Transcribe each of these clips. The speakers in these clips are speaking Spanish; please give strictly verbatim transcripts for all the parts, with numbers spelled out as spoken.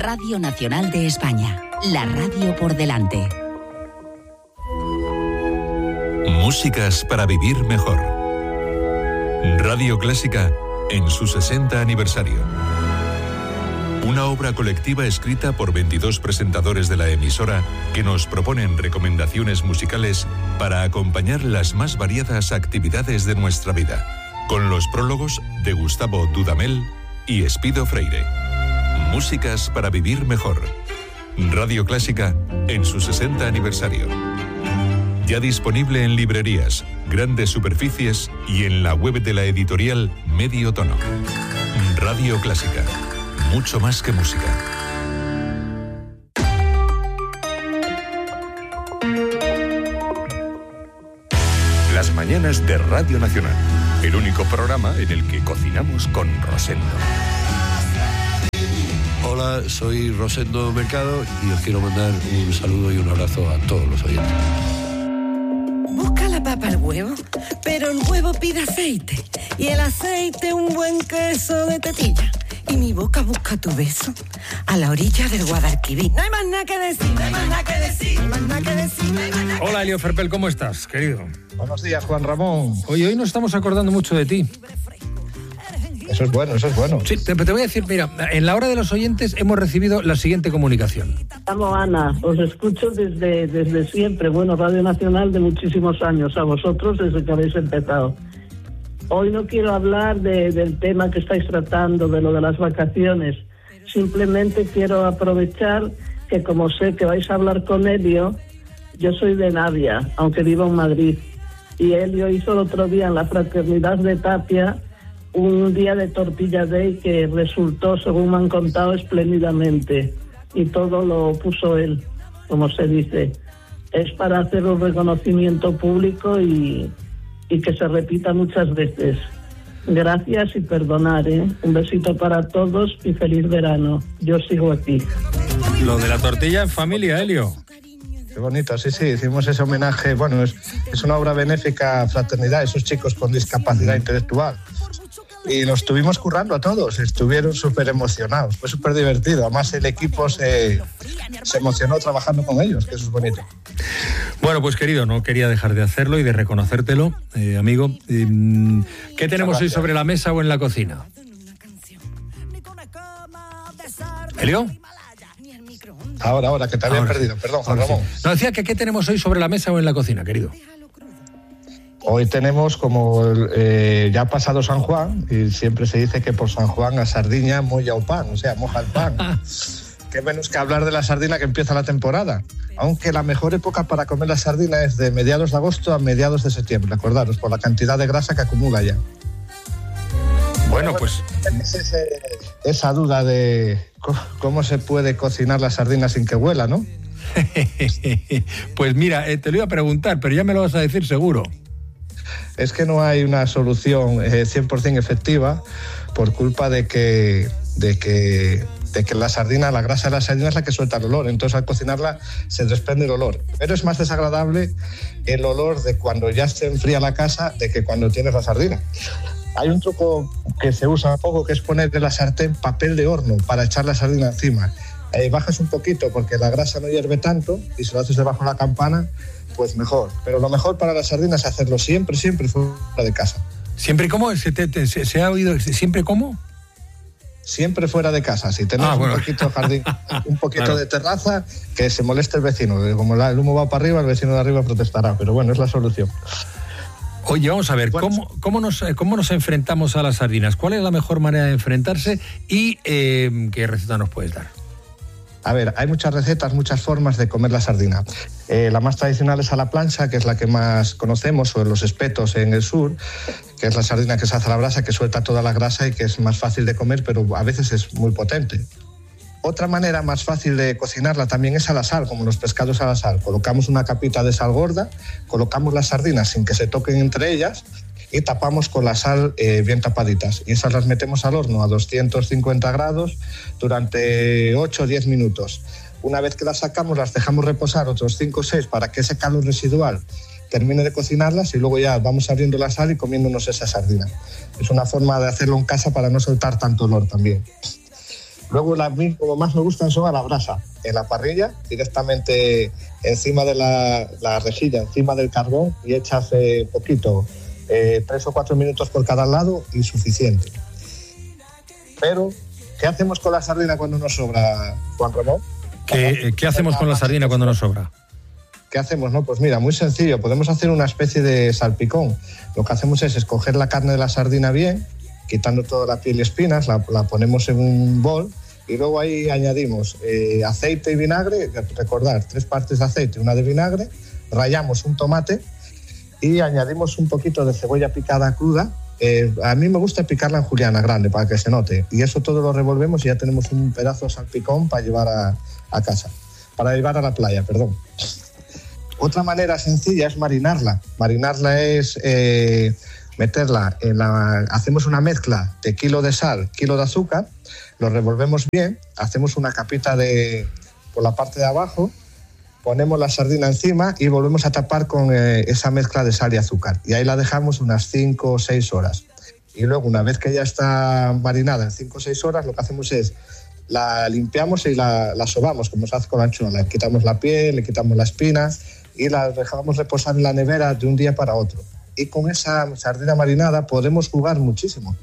Radio Nacional de España, la radio por delante. Músicas para vivir mejor. Radio Clásica en su sesenta aniversario. Una obra colectiva escrita por veintidós presentadores de la emisora que nos proponen recomendaciones musicales para acompañar las más variadas actividades de nuestra vida, con los prólogos de Gustavo Dudamel y Espido Freire. Músicas para vivir mejor. Radio Clásica en su sesenta aniversario. Ya disponible en librerías, grandes superficies y en la web de la editorial Medio Tono. Radio Clásica. Mucho más que música. Las mañanas de Radio Nacional. El único programa en el que cocinamos con Rosendo. Hola, soy Rosendo Mercado y os quiero mandar un saludo y un abrazo a todos los oyentes. Busca la papa al huevo, pero el huevo pide aceite y el aceite un buen queso de tetilla. Y mi boca busca tu beso a la orilla del Guadalquivir. No hay más nada que decir, no hay más nada que decir, no hay más nada que decir. No hay más nada que... Hola, Elio Ferpel, ¿cómo estás, querido? Buenos días, Juan Ramón. Oye, hoy nos estamos acordando mucho de ti. Eso es bueno, eso es bueno. Sí, te, te voy a decir, mira, en la hora de los oyentes hemos recibido la siguiente comunicación. Llamo Ana, os escucho desde, desde siempre. Bueno, Radio Nacional de muchísimos años, a vosotros desde que habéis empezado. Hoy no quiero hablar de, del tema que estáis tratando, de lo de las vacaciones. Simplemente quiero aprovechar que como sé que vais a hablar con Elio, yo soy de Navia, aunque vivo en Madrid. Y Elio hizo el otro día en la Fraternidad de Tapia un día de Tortilla Day que resultó, según me han contado, espléndidamente. Y todo lo puso él, como se dice. Es para hacer un reconocimiento público y... y que se repita muchas veces. Gracias y perdonar, ¿eh? Un besito para todos y feliz verano. Yo sigo aquí. Lo de la tortilla en familia, Elio. Qué bonito, sí, sí, hicimos ese homenaje. Bueno, es, es una obra benéfica a Fraternidad, esos chicos con discapacidad intelectual. Y los estuvimos currando a todos, estuvieron súper emocionados, fue súper divertido. Además, el equipo se, se emocionó trabajando con ellos, que eso es bonito. Bueno, pues querido, no quería dejar de hacerlo y de reconocértelo, eh, amigo. Eh, ¿Qué tenemos hoy sobre la mesa o en la cocina? ¿Elio? Ahora, ahora, que te había ahora, perdido, perdón, Juan Ramón. Sí. No, decía que ¿qué tenemos hoy sobre la mesa o en la cocina, querido? Hoy tenemos, como eh, ya ha pasado San Juan, y siempre se dice que por San Juan a sardiña molla o pan, o sea, moja el pan. Qué menos que hablar de la sardina que empieza la temporada. Aunque la mejor época para comer la sardina es de mediados de agosto a mediados de septiembre, acordaros, por la cantidad de grasa que acumula ya. Bueno, bueno pues... Es ese, esa duda de cómo se puede cocinar la sardina sin que huela, ¿no? Pues mira, eh, te lo iba a preguntar, pero ya me lo vas a decir seguro. Es que no hay una solución eh, cien por ciento efectiva por culpa de que, de, que, de que la sardina, la grasa de la sardina es la que suelta el olor. Entonces al cocinarla se desprende el olor. Pero es más desagradable el olor de cuando ya se enfría la casa de que cuando tienes la sardina. Hay un truco que se usa poco, que es poner en la sartén papel de horno para echar la sardina encima. Eh, bajas un poquito porque la grasa no hierve tanto y si lo haces debajo de la campana, pues mejor. Pero lo mejor para las sardinas es hacerlo siempre, siempre fuera de casa. ¿Siempre cómo? ¿Se, te, te, se, se ha oído? ¿Siempre cómo? Siempre fuera de casa. Si tenemos ah, bueno. un poquito de jardín, un poquito claro. de terraza, que se moleste el vecino. Como el humo va para arriba, el vecino de arriba protestará. Pero bueno, es la solución. Oye, vamos a ver, bueno, ¿cómo, cómo, nos, ¿cómo nos enfrentamos a las sardinas? ¿Cuál es la mejor manera de enfrentarse? Y eh, ¿qué receta nos puedes dar? A ver, hay muchas recetas, muchas formas de comer la sardina. Eh, la más tradicional es a la plancha, que es la que más conocemos, o en los espetos en el sur, que es la sardina que se hace a la brasa, que suelta toda la grasa y que es más fácil de comer, pero a veces es muy potente. Otra manera más fácil de cocinarla también es a la sal, como los pescados a la sal. Colocamos una capita de sal gorda, colocamos las sardinas sin que se toquen entre ellas y tapamos con la sal eh, bien tapaditas. Y esas las metemos al horno a doscientos cincuenta grados durante ocho o diez minutos. Una vez que las sacamos, las dejamos reposar otros cinco o seis para que ese calor residual termine de cocinarlas y luego ya vamos abriendo la sal y comiéndonos esa sardina. Es una forma de hacerlo en casa para no soltar tanto olor también. Luego, las mí, como más me gustan son a la brasa, en la parrilla, directamente encima de la, la rejilla, encima del carbón, y echas eh, poquito, eh, tres o cuatro minutos por cada lado y suficiente. Pero, ¿qué hacemos con la sardina cuando nos sobra, Juan Ramón? ¿Qué, ¿qué hacemos con la sardina cuando nos sobra? ¿Qué hacemos? No, pues mira, muy sencillo, podemos hacer una especie de salpicón. Lo que hacemos es escoger la carne de la sardina bien, quitando toda la piel y espinas, la, la ponemos en un bol y luego ahí añadimos eh, aceite y vinagre, recordar, tres partes de aceite, una de vinagre, rallamos un tomate y añadimos un poquito de cebolla picada cruda. Eh, a mí me gusta picarla en juliana grande para que se note, y eso todo lo revolvemos y ya tenemos un pedazo de salpicón para llevar a, a casa, para llevar a la playa, perdón. Otra manera sencilla es marinarla. Marinarla es... Eh, meterla en la... Hacemos una mezcla de kilo de sal, kilo de azúcar, lo revolvemos bien, hacemos una capita de por la parte de abajo, ponemos la sardina encima y volvemos a tapar con eh, esa mezcla de sal y azúcar. Y ahí la dejamos unas cinco o seis horas. Y luego, una vez que ya está marinada en cinco o seis horas, lo que hacemos es la limpiamos y la, la sobamos, como se hace con la anchoa. Le quitamos la piel, le quitamos la espina y la dejamos reposar en la nevera de un día para otro. Y con esa sardina marinada podemos jugar muchísimo.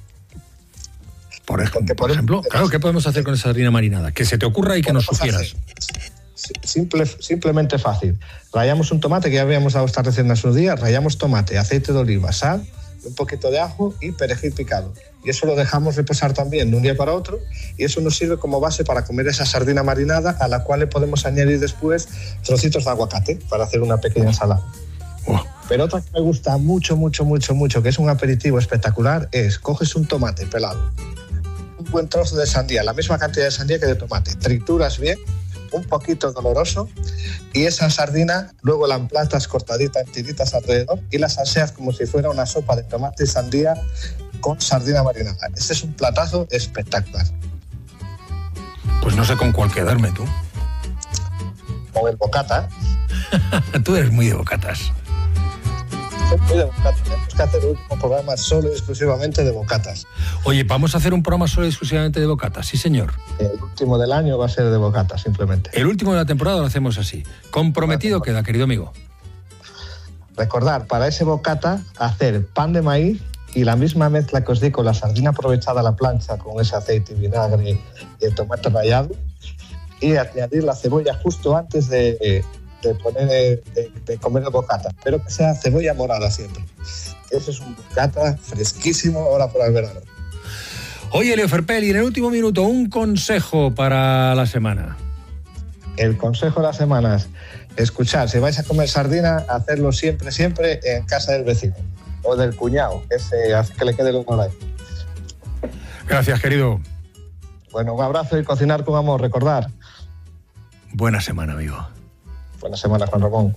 Por ejemplo, por ejemplo claro, ¿qué podemos hacer con esa sardina marinada? Que se te ocurra y que nos sugieras. Simple, simplemente fácil. Rallamos un tomate, que ya habíamos dado esta receta en su día, rallamos tomate, aceite de oliva, sal, un poquito de ajo y perejil picado. Y eso lo dejamos reposar también de un día para otro, y eso nos sirve como base para comer esa sardina marinada, a la cual le podemos añadir después trocitos de aguacate para hacer una pequeña ensalada. Oh. Pero otra que me gusta mucho, mucho, mucho, mucho, que es un aperitivo espectacular, es coges un tomate pelado, un buen trozo de sandía, la misma cantidad de sandía que de tomate, trituras bien, un poquito doloroso, y esa sardina luego la emplatas cortadita en tiritas alrededor y la salseas como si fuera una sopa de tomate y sandía con sardina marinada. Ese es un platazo espectacular. Pues no sé con cuál quedarme, tú. Con el bocata. Tú eres muy de bocatas. Muy de bocatas. Tenemos que hacer el último programa solo y exclusivamente de bocatas. Oye, ¿vamos a hacer un programa solo y exclusivamente de bocatas? Sí, señor. El último del año va a ser de bocatas, simplemente. El último de la temporada lo hacemos así. Comprometido queda, querido amigo. Recordar, para ese bocata, hacer pan de maíz y la misma mezcla que os di con la sardina aprovechada a la plancha, con ese aceite y vinagre y el tomate rallado, y añadir la cebolla justo antes de... de poner de, de comer el bocata, pero que sea cebolla morada siempre. Ese es un bocata fresquísimo ahora para el verano. Oye, Leo Ferpel, y en el último minuto, un consejo para la semana. El consejo de la semana es escuchar, si vais a comer sardina, hacerlo siempre, siempre en casa del vecino o del cuñado, ese hace que le quede el honor ahí. Gracias, querido. Bueno, un abrazo y cocinar con amor, recordar. Buena semana, amigo. Buena semana, Juan Ramón.